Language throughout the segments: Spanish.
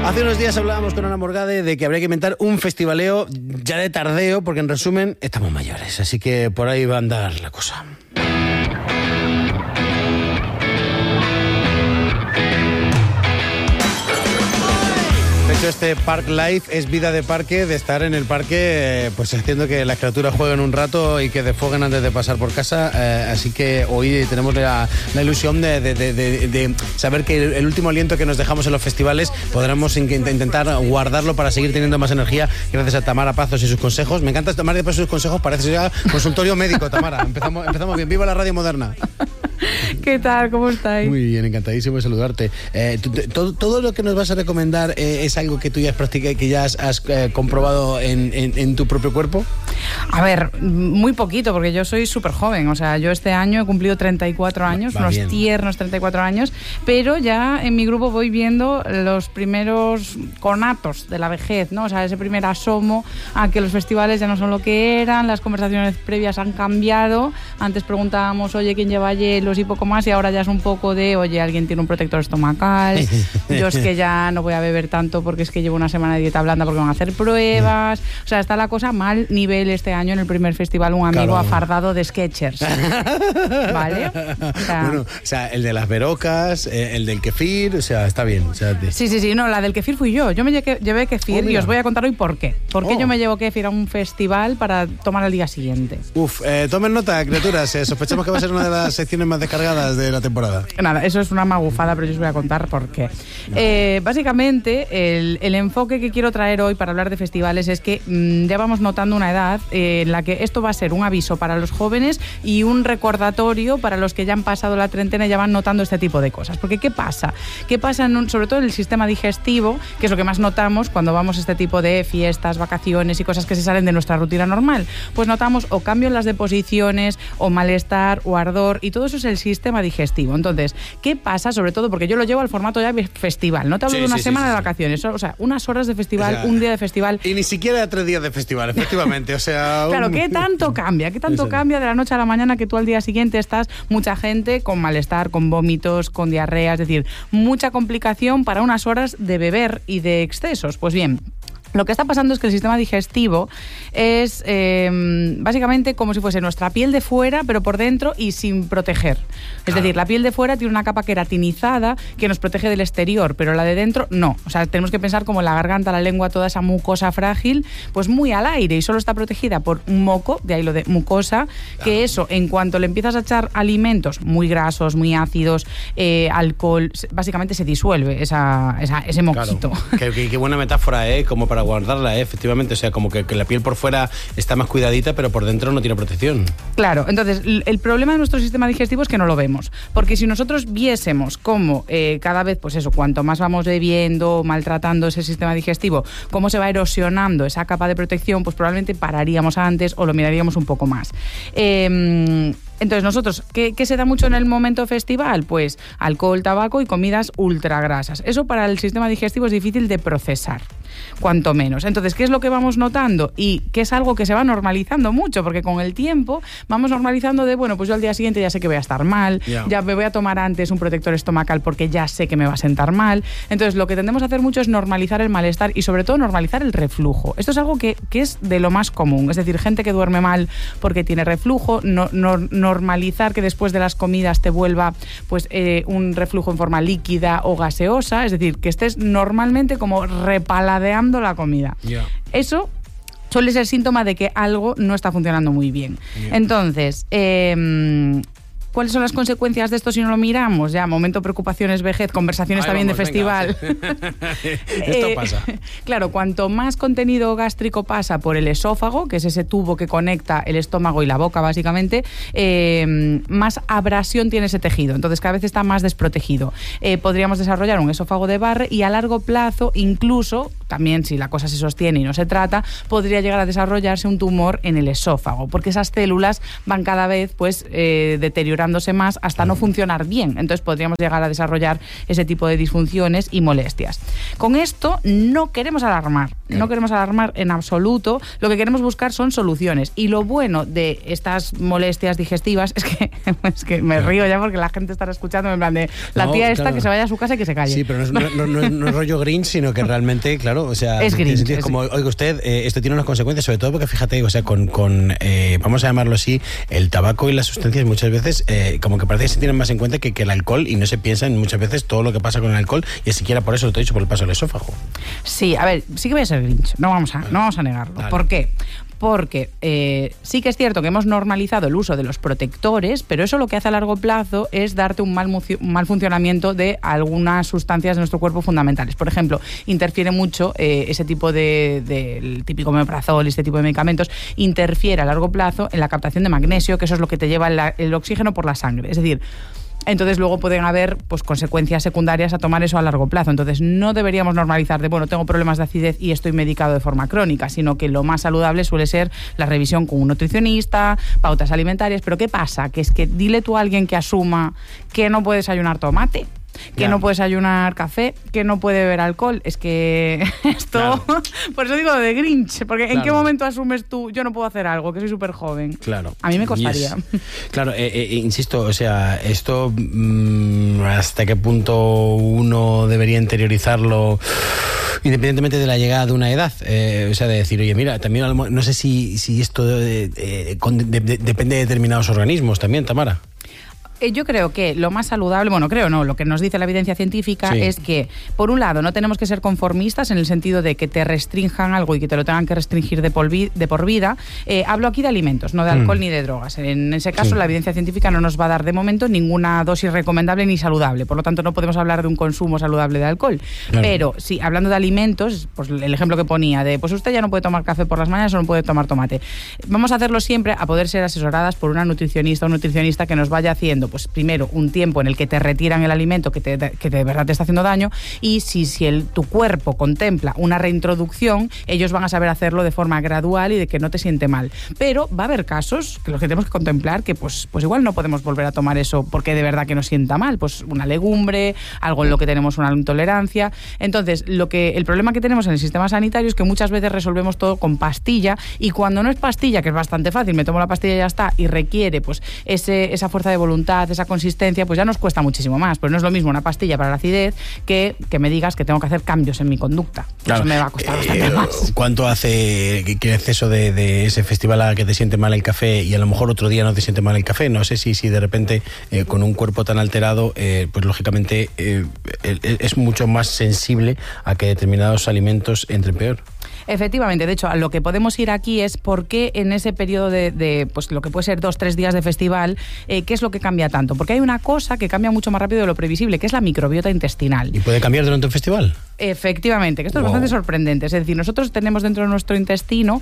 Hace unos días hablábamos con Ana Morgade de que habría que inventar un festivaleo ya de tardeo, porque en resumen estamos mayores, así que por ahí va a andar la cosa. Este Park Life es vida de parque, de estar en el parque, pues haciendo que las criaturas jueguen un rato y que desfoguen antes de pasar por casa. Así que hoy tenemos la ilusión de saber que el último aliento que nos dejamos en los festivales podremos intentar guardarlo para seguir teniendo más energía gracias a Tamara Pazos y sus consejos. Me encanta Tamara Pazos y sus consejos, parece ya consultorio médico, Tamara. Empezamos bien. ¡Viva la radio moderna! ¿Qué tal? ¿Cómo estáis? Muy bien, encantadísimo de saludarte. Todo lo que nos vas a recomendar es algo que tú ya has practicado y que ya has comprobado en tu propio cuerpo. A ver, muy poquito, porque yo soy súper joven. O sea, yo este año he cumplido 34 años, unos tiernos 34 años, pero ya en mi grupo voy viendo los primeros conatos de la vejez, ¿no? O sea, ese primer asomo a que los festivales ya no son lo que eran, las conversaciones previas han cambiado. Antes preguntábamos, oye, ¿quién lleva hielos y poco más? Y ahora ya es un poco de, oye, ¿alguien tiene un protector estomacal? Yo es que ya no voy a beber tanto porque es que llevo una semana de dieta blanda porque van a hacer pruebas. O sea, está la cosa mal nivel este año en el primer festival, un amigo afardado de Skechers. ¿Vale? O sea, el de las verocas, el del kefir, o sea, está bien. O sea, Sí, no, la del kefir fui yo. Yo me llevé kefir y os voy a contar hoy por qué. ¿Por qué yo me llevo kefir a un festival para tomar al día siguiente? Tomen nota, criaturas. Sospechamos que va a ser una de las secciones más descargadas de la temporada. Nada, eso es una magufada, pero yo os voy a contar por qué. Básicamente, el enfoque que quiero traer hoy para hablar de festivales es que ya vamos notando una edad en la que esto va a ser un aviso para los jóvenes y un recordatorio para los que ya han pasado la treintena y ya van notando este tipo de cosas. Porque ¿qué pasa? ¿Qué pasa sobre todo en el sistema digestivo, que es lo que más notamos cuando vamos a este tipo de fiestas, vacaciones y cosas que se salen de nuestra rutina normal? Pues notamos o cambio en las deposiciones, o malestar, o ardor, y todo eso es el sistema digestivo. Entonces, ¿qué pasa? Sobre todo porque yo lo llevo al formato ya festival. No te hablo de una semana de vacaciones, o sea, unas horas de festival, un día de festival. Y ni siquiera 3 días de festival, efectivamente. O sea, claro, ¿qué tanto cambia? ¿Qué tanto cambia de la noche a la mañana que tú al día siguiente estás mucha gente con malestar, con vómitos, con diarrea? Es decir, mucha complicación para unas horas de beber y de excesos. Pues bien, lo que está pasando es que el sistema digestivo es básicamente como si fuese nuestra piel de fuera, pero por dentro y sin proteger. Es decir, la piel de fuera tiene una capa queratinizada que nos protege del exterior, pero la de dentro no. O sea, tenemos que pensar como la garganta, la lengua, toda esa mucosa frágil, pues muy al aire y solo está protegida por un moco, de ahí lo de mucosa, que eso, en cuanto le empiezas a echar alimentos muy grasos, muy ácidos, alcohol, básicamente se disuelve ese moquito. Claro. Qué buena metáfora, como para guardarla, efectivamente. O sea, como que la piel por fuera está más cuidadita, pero por dentro no tiene protección. Claro, entonces el problema de nuestro sistema digestivo es que no lo vemos. Porque si nosotros viésemos cómo cada vez, pues eso, cuanto más vamos bebiendo, maltratando ese sistema digestivo, cómo se va erosionando esa capa de protección, pues probablemente pararíamos antes o lo miraríamos un poco más. Entonces nosotros, ¿qué se da mucho en el momento festival? Pues alcohol, tabaco y comidas ultra grasas. Eso para el sistema digestivo es difícil de procesar, cuanto menos. Entonces, ¿qué es lo que vamos notando? Y que es algo que se va normalizando mucho, porque con el tiempo vamos normalizando de, bueno, pues yo al día siguiente ya sé que voy a estar mal, ya me voy a tomar antes un protector estomacal porque ya sé que me va a sentar mal. Entonces, lo que tendemos a hacer mucho es normalizar el malestar y sobre todo normalizar el reflujo. Esto es algo que es de lo más común. Es decir, gente que duerme mal porque tiene reflujo, normalizar que después de las comidas te vuelva pues un reflujo en forma líquida o gaseosa, es decir, que estés normalmente como repaladeando la comida. Eso suele ser síntoma de que algo no está funcionando muy bien. Entonces, ¿cuáles son las consecuencias de esto si no lo miramos? Ya, momento preocupaciones, vejez, conversaciones también de festival. Esto pasa. Claro, cuanto más contenido gástrico pasa por el esófago, que es ese tubo que conecta el estómago y la boca, básicamente, más abrasión tiene ese tejido. Entonces, cada vez está más desprotegido. Podríamos desarrollar un esófago de Barre y a largo plazo, incluso, también si la cosa se sostiene y no se trata, podría llegar a desarrollarse un tumor en el esófago, porque esas células van cada vez pues deteriorándose más hasta no funcionar bien. Entonces podríamos llegar a desarrollar ese tipo de disfunciones y molestias. Con esto no queremos alarmar, no queremos alarmar en absoluto. Lo que queremos buscar son soluciones. Y lo bueno de estas molestias digestivas es que me río ya porque la gente estará escuchando en plan de la tía esta que se vaya a su casa y que se calle. Sí, pero no es rollo Grinch, sino que realmente, claro, o sea, es Grinch, es como, oiga usted, esto tiene unas consecuencias, sobre todo porque fíjate, o sea, vamos a llamarlo así, el tabaco y las sustancias muchas veces como que parece que se tienen más en cuenta que el alcohol, y no se piensa en muchas veces todo lo que pasa con el alcohol, y es siquiera por eso lo te he dicho, por el paso del esófago. Sí, a ver, sí que voy a ser Grinch, no vamos a negarlo. Dale. ¿Por qué? Porque sí que es cierto que hemos normalizado el uso de los protectores, pero eso lo que hace a largo plazo es darte un mal funcionamiento de algunas sustancias de nuestro cuerpo fundamentales. Por ejemplo, interfiere mucho ese tipo del típico omeprazol y este tipo de medicamentos, interfiere a largo plazo en la captación de magnesio, que eso es lo que te lleva el oxígeno por la sangre. Es decir, entonces luego pueden haber pues consecuencias secundarias a tomar eso a largo plazo. Entonces no deberíamos normalizar de, bueno, tengo problemas de acidez y estoy medicado de forma crónica, sino que lo más saludable suele ser la revisión con un nutricionista, pautas alimentarias. Pero ¿qué pasa? Que es que dile tú a alguien que asuma que no puedes ayunar tomate, que no puedes ayunar café, que no puede beber alcohol. Es que esto... Claro. Por eso digo de Grinch, porque ¿en qué momento asumes tú, yo no puedo hacer algo, que soy súper joven? Claro. A mí me costaría. Claro, insisto, o sea, esto hasta qué punto uno debería interiorizarlo independientemente de la llegada de una edad, o sea, de decir, oye, mira, también no sé si esto depende de determinados organismos también, Tamara. Yo creo que lo más saludable, lo que nos dice la evidencia científica es que, por un lado, no tenemos que ser conformistas en el sentido de que te restrinjan algo y que te lo tengan que restringir de por vida. Hablo aquí de alimentos, no de alcohol ni de drogas. En ese caso, la evidencia científica no nos va a dar de momento ninguna dosis recomendable ni saludable. Por lo tanto, no podemos hablar de un consumo saludable de alcohol. Claro. Pero, sí, hablando de alimentos, pues el ejemplo que ponía de, pues usted ya no puede tomar café por las mañanas o no puede tomar tomate. Vamos a hacerlo siempre a poder ser asesoradas por una nutricionista o nutricionista que nos vaya haciendo pues primero un tiempo en el que te retiran el alimento que de verdad te está haciendo daño, y si tu cuerpo contempla una reintroducción, ellos van a saber hacerlo de forma gradual y de que no te siente mal. Pero va a haber casos que los que tenemos que contemplar que pues igual no podemos volver a tomar eso porque de verdad que nos sienta mal, pues una legumbre, algo en lo que tenemos una intolerancia. Entonces, el problema que tenemos en el sistema sanitario es que muchas veces resolvemos todo con pastilla, y cuando no es pastilla, que es bastante fácil, me tomo la pastilla y ya está, y requiere pues esa fuerza de voluntad, esa consistencia, pues ya nos cuesta muchísimo más. Pues no es lo mismo una pastilla para la acidez que me digas que tengo que hacer cambios en mi conducta. Claro. Eso me va a costar bastante más. ¿Cuánto hace que exceso de ese festival a que te siente mal el café y a lo mejor otro día no te siente mal el café? No sé si de repente con un cuerpo tan alterado, pues lógicamente es mucho más sensible a que determinados alimentos entren peor. Efectivamente, de hecho, a lo que podemos ir aquí es por qué en ese periodo de pues lo que puede ser 2-3 días de festival, ¿qué es lo que cambia tanto? Porque hay una cosa que cambia mucho más rápido de lo previsible, que es la microbiota intestinal. ¿Y puede cambiar durante un festival? Efectivamente, que esto es bastante sorprendente. Es decir, nosotros tenemos dentro de nuestro intestino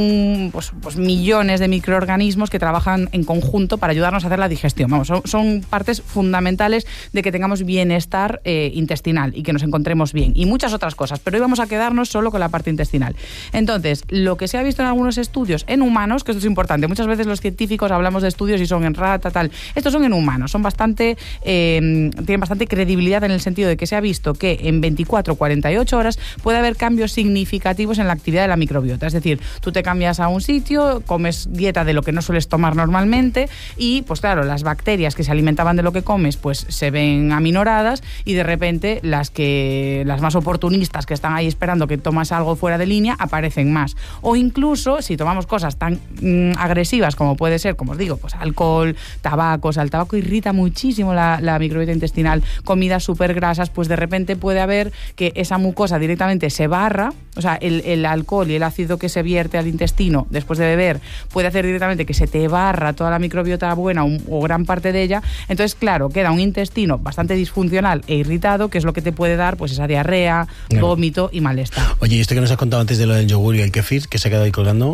pues millones de microorganismos que trabajan en conjunto para ayudarnos a hacer la digestión. Vamos, son partes fundamentales de que tengamos bienestar intestinal y que nos encontremos bien. Y muchas otras cosas, pero hoy vamos a quedarnos solo con la parte intestinal. Entonces, lo que se ha visto en algunos estudios en humanos, que esto es importante, muchas veces los científicos hablamos de estudios y son en rata, tal. Estos son en humanos, son tienen bastante credibilidad en el sentido de que se ha visto que en 24-48 horas puede haber cambios significativos en la actividad de la microbiota. Es decir, tú te cambias a un sitio, comes dieta de lo que no sueles tomar normalmente y, pues claro, las bacterias que se alimentaban de lo que comes, pues se ven aminoradas y de repente las más oportunistas que están ahí esperando que tomas algo fuera de línea aparecen más. O incluso, si tomamos cosas tan agresivas como puede ser, como os digo, pues alcohol, tabaco, o sea, el tabaco irrita muchísimo la microbiota intestinal, comidas súper grasas, pues de repente puede haber que esa mucosa directamente se barra, o sea, el alcohol y el ácido que se vierte al intestino después de beber puede hacer directamente que se te barra toda la microbiota buena o gran parte de ella. Entonces, claro, queda un intestino bastante disfuncional e irritado, que es lo que te puede dar pues esa diarrea, vómito y malestar. Oye, ¿y esto que nos has contado antes de lo del yogur y el kefir, que se ha quedado ahí colgando?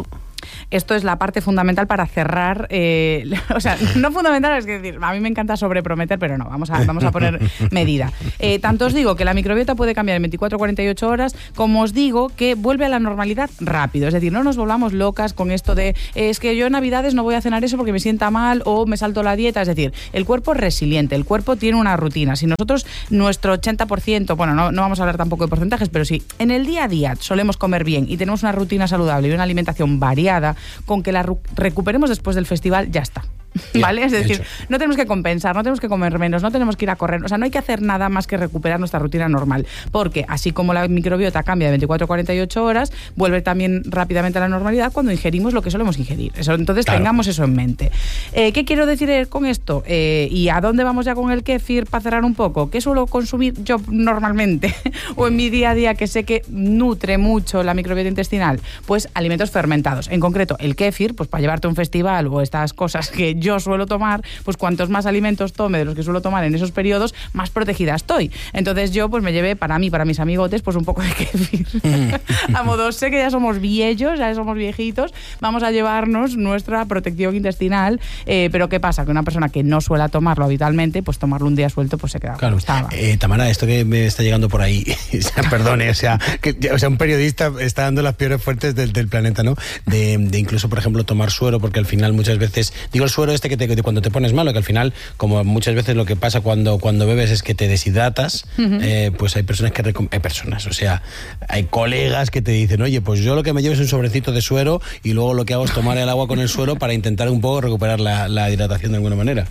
Esto es la parte fundamental para cerrar, o sea, no fundamental, es decir, a mí me encanta sobreprometer, pero no, vamos a poner medida. Tanto os digo que la microbiota puede cambiar en 24 o 48 horas, como os digo que vuelve a la normalidad rápido, es decir, no nos volvamos locas con esto de, es que yo en Navidades no voy a cenar eso porque me sienta mal o me salto la dieta, es decir, el cuerpo es resiliente, el cuerpo tiene una rutina. Si nosotros, nuestro 80%, bueno, no vamos a hablar tampoco de porcentajes, pero sí, en el día a día solemos comer bien y tenemos una rutina saludable y una alimentación variada, con que la recuperemos después del festival, ya está. ¿Vale? Es decir, no tenemos que compensar, no tenemos que comer menos, no tenemos que ir a correr, o sea, no hay que hacer nada más que recuperar nuestra rutina normal, porque así como la microbiota cambia de 24 a 48 horas, vuelve también rápidamente a la normalidad cuando ingerimos lo que solemos ingerir. Eso, entonces, claro, tengamos eso en mente. ¿Qué quiero decir con esto? ¿Y a dónde vamos ya con el kéfir para cerrar un poco? ¿Qué suelo consumir yo normalmente o en mi día a día que sé que nutre mucho la microbiota intestinal? Pues alimentos fermentados, en concreto el kéfir, pues para llevarte a un festival o estas cosas que yo suelo tomar, pues cuantos más alimentos tome de los que suelo tomar en esos periodos, más protegida estoy. Entonces yo pues me llevé para mí, para mis amigotes, pues un poco de kéfir. A modo, sé que ya somos viejos, ya somos viejitos, vamos a llevarnos nuestra protección intestinal, pero ¿qué pasa? Que una persona que no suele tomarlo habitualmente, pues tomarlo un día suelto, pues se queda como estaba. Tamara, esto que me está llegando por ahí, perdone, un periodista está dando las peores fuertes del planeta, ¿no? De incluso, por ejemplo, tomar suero, porque al final muchas veces, digo el suero que cuando te pones malo, que al final, como muchas veces lo que pasa cuando bebes es que te deshidratas, pues hay personas, o sea, hay colegas que te dicen, oye, pues yo lo que me llevo es un sobrecito de suero y luego lo que hago es tomar el agua con el suero para intentar un poco recuperar la hidratación de alguna manera.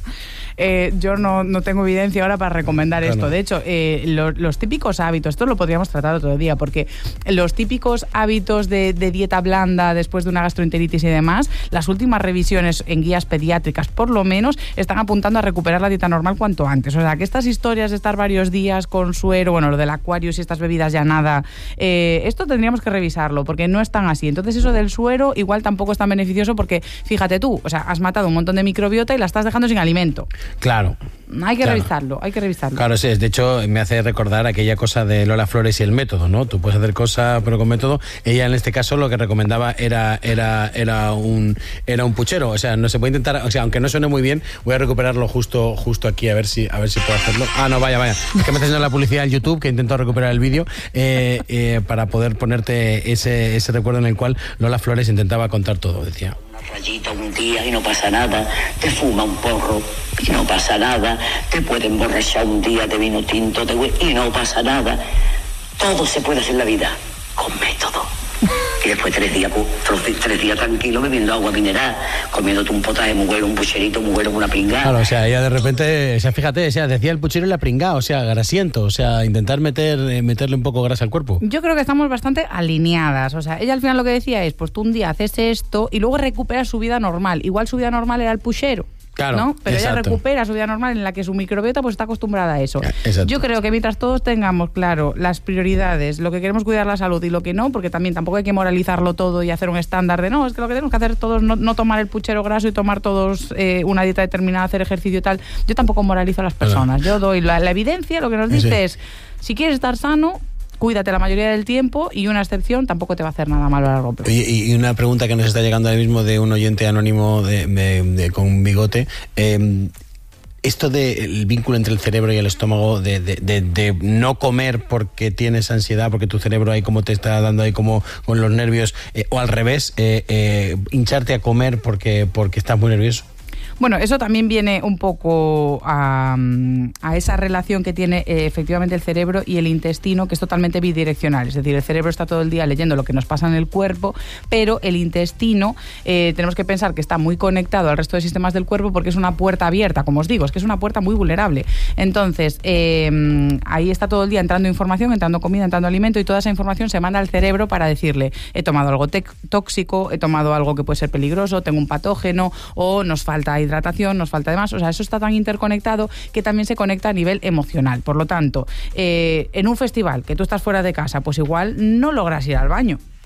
Yo no tengo evidencia ahora para recomendar esto. De hecho, los típicos hábitos, esto lo podríamos tratar otro día, porque los típicos hábitos de dieta blanda después de una gastroenteritis y demás, las últimas revisiones en guías pediátricas, por lo menos, están apuntando a recuperar la dieta normal cuanto antes. O sea, que estas historias de estar varios días con suero, bueno, lo del Aquarius y estas bebidas ya nada, esto tendríamos que revisarlo, porque no es tan así. Entonces, eso del suero igual tampoco es tan beneficioso, porque fíjate tú, o sea, has matado un montón de microbiota y la estás dejando sin alimento. Claro. Hay que revisarlo. Claro, sí, de hecho me hace recordar aquella cosa de Lola Flores y el método, ¿no? Tú puedes hacer cosas pero con método. Ella en este caso lo que recomendaba era un puchero, o sea, no se puede intentar, o sea, aunque no suene muy bien, voy a recuperarlo justo aquí a ver si puedo hacerlo. No, vaya, es que me está haciendo la publicidad en YouTube, que intento recuperar el vídeo para poder ponerte ese recuerdo en el cual Lola Flores intentaba contar todo, decía. Una rayita un día y no pasa nada, te fuma un porro y no pasa nada, te puede emborrachar un día de vino tinto y no pasa nada. Todo se puede hacer en la vida con método. Y después 3 días tranquilo bebiendo agua mineral, comiéndote un potaje muy bueno, un pucherito muy bueno, una pringada. Claro, o sea, ella de repente, o sea, fíjate, o sea, decía el puchero y la pringada, o sea, grasiento, o sea, intentar meterle un poco grasa al cuerpo. Yo creo que estamos bastante alineadas, o sea, ella al final lo que decía es, pues tú un día haces esto y luego recuperas su vida normal. Igual su vida normal era el puchero. Claro, ¿no? Pero exacto. ella recupera su vida normal en la que su microbiota pues está acostumbrada a eso. Exacto. Yo creo que mientras todos tengamos claro las prioridades, lo que queremos cuidar la salud y lo que no, porque también tampoco hay que moralizarlo todo y hacer un estándar de no, es que lo que tenemos que hacer todos no tomar el puchero graso y tomar todos una dieta determinada, hacer ejercicio y tal. Yo tampoco moralizo a las personas. Yo doy la evidencia, lo que nos dice es, si quieres estar sano, cuídate la mayoría del tiempo y una excepción tampoco te va a hacer nada malo a largo plazo. Y una pregunta que nos está llegando ahora mismo de un oyente anónimo con un bigote. Esto del vínculo entre el cerebro y el estómago, de no comer porque tienes ansiedad, porque tu cerebro ahí como te está dando ahí como con los nervios, o al revés, hincharte a comer porque estás muy nervioso. Bueno, eso también viene un poco a esa relación que tiene efectivamente el cerebro y el intestino, que es totalmente bidireccional. Es decir, el cerebro está todo el día leyendo lo que nos pasa en el cuerpo, pero el intestino tenemos que pensar que está muy conectado al resto de sistemas del cuerpo porque es una puerta abierta, como os digo, es que es una puerta muy vulnerable. Entonces, ahí está todo el día entrando información, entrando comida, entrando alimento, y toda esa información se manda al cerebro para decirle, he tomado algo tóxico, he tomado algo que puede ser peligroso, tengo un patógeno, o nos falta hidratación, nos falta demás. O sea, eso está tan interconectado que también se conecta a nivel emocional. Por lo tanto, en un festival que tú estás fuera de casa, pues igual no logras ir al baño.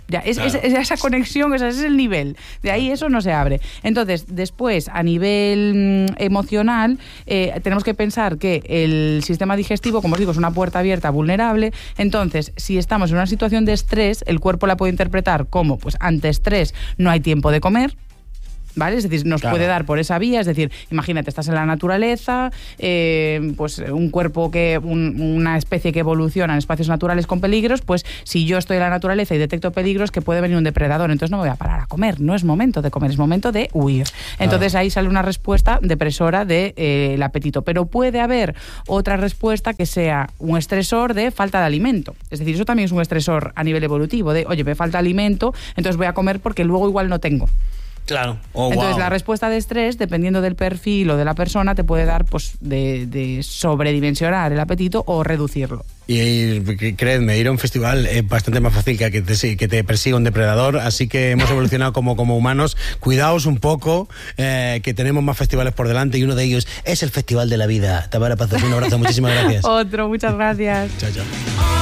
Ya, esa conexión, ese es el nivel. De ahí eso no se abre. Entonces, después, a nivel emocional, tenemos que pensar que el sistema digestivo, como os digo, es una puerta abierta vulnerable. Entonces, si estamos en una situación de estrés, el cuerpo la puede interpretar como, pues, ante estrés no hay tiempo de comer, ¿vale? Es decir, nos puede dar por esa vía. Es decir, imagínate, estás en la naturaleza, pues un cuerpo una especie que evoluciona en espacios naturales con peligros, pues si yo estoy en la naturaleza y detecto peligros, que puede venir un depredador, entonces no me voy a parar a comer, no es momento de comer, es momento de huir. Entonces ahí sale una respuesta depresora del apetito, pero puede haber otra respuesta que sea un estresor de falta de alimento. Es decir, eso también es un estresor a nivel evolutivo, de, oye, me falta alimento, entonces voy a comer porque luego igual no tengo. Claro. Entonces, la respuesta de estrés, dependiendo del perfil o de la persona, te puede dar, pues, de sobredimensionar el apetito o reducirlo. Y créedme, ir a un festival es bastante más fácil que te persiga un depredador, así que hemos evolucionado como humanos. Cuidaos un poco, que tenemos más festivales por delante y uno de ellos es el Festival de la Vida. Tamara Pazos, un abrazo, muchísimas gracias. Otro, muchas gracias. Chao, chao.